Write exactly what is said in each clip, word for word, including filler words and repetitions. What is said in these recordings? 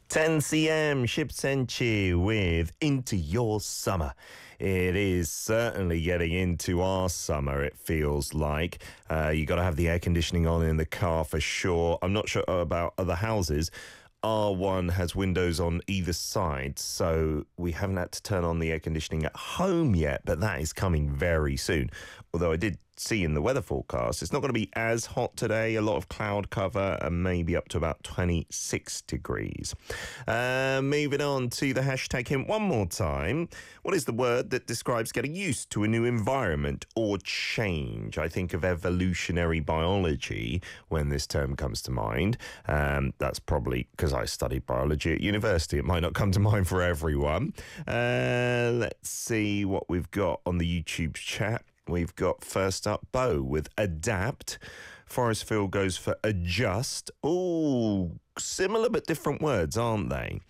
ten c m, Ship Senchi with Into Your Summer. It is certainly getting into our summer, it feels like. Uh, you got to have the air conditioning on in the car for sure. I'm not sure about other houses. R one has windows on either side, so we haven't had to turn on the air conditioning at home yet, but that is coming very soon. Although I did see in the weather forecast, it's not going to be as hot today. A lot of cloud cover and maybe up to about twenty-six degrees. Uh, moving on to the hashtag hint one more time. What is the word that describes getting used to a new environment or change? I think of evolutionary biology when this term comes to mind. Um, that's probably because I studied biology at university. It might not come to mind for everyone. Uh, let's see what we've got on the YouTube chat. We've got first up Bo with adapt. Forestfield goes for adjust. Oh, similar but different words, aren't they?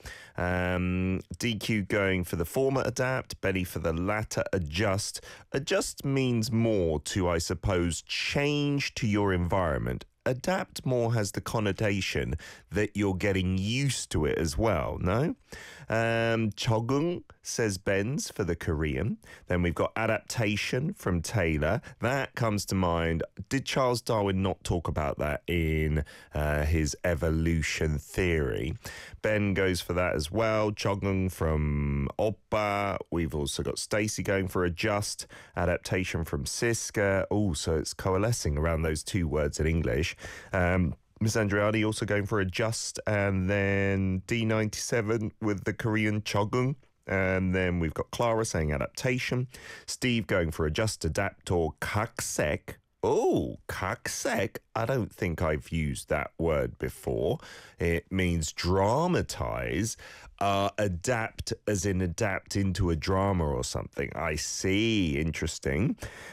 Um, D Q going for the former adapt, Betty for the latter adjust. Adjust means more to, I suppose, change to your environment. Adapt more has the connotation that you're getting used to it as well, no? Um, 적응, says Benz for the Korean. Then we've got adaptation from Taylor. That comes to mind. Did Charles Darwin not talk about that in uh, his evolution theory? Ben goes for that as well. 적응 from Oppa. We've also got Stacey going for adjust. Adaptation from Siska. Oh, so it's coalescing around those two words in English. Um, Miss Andriani also going for adjust, and then D ninety-seven with the Korean 적응. And then we've got Clara saying adaptation. Steve going for adjust, adapt, or 각색. Oh, 각색. I don't think I've used that word before. It means dramatize. Uh, adapt as in adapt into a drama or something. I see. Interesting.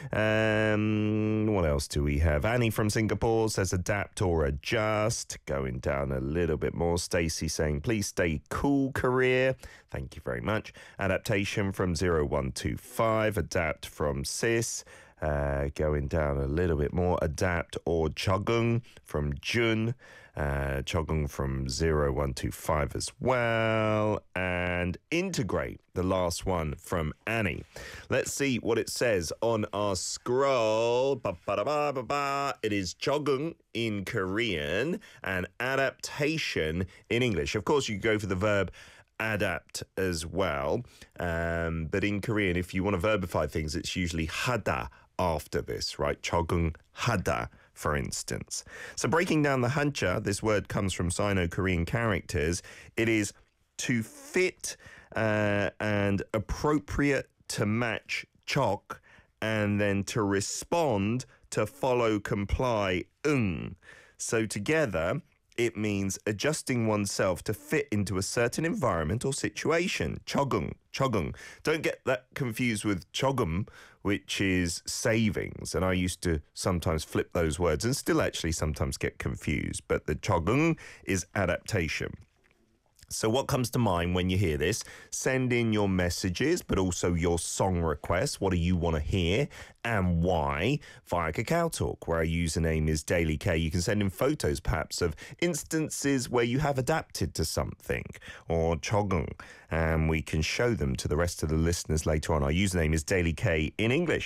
Um, what else do we have? Annie from Singapore says adapt or adjust. Going down a little bit more. Stacey saying please stay cool, career. Thank you very much. Adaptation from zero one two five. Adapt from Sis. Uh, going down a little bit more, adapt or 적응 from Jun, uh, 적응 from zero one two five as well, and integrate, the last one from Annie. Let's see what it says on our scroll. Ba-ba-da-ba-ba-ba. It is 적응 in Korean and adaptation in English. Of course, you go for the verb adapt as well, um, but in Korean, if you want to verbify things, it's usually 하다 after this, right? 적응하다, for instance. So breaking down the 한자, this word comes from Sino-Korean characters. It is to fit uh, and appropriate to match 적, and then to respond, to follow, comply, 응. So together, it means adjusting oneself to fit into a certain environment or situation. 적응, 적응. Don't get that confused with 조금, which is savings. And I used to sometimes flip those words and still actually sometimes get confused. But the 적응 is adaptation. So what comes to mind when you hear this? Send in your messages, but also your song requests. What do you want to hear and why? Via Kakao Talk, where our username is Daily K. You can send in photos, perhaps, of instances where you have adapted to something, or 적응, and we can show them to the rest of the listeners later on. Our username is Daily K in English.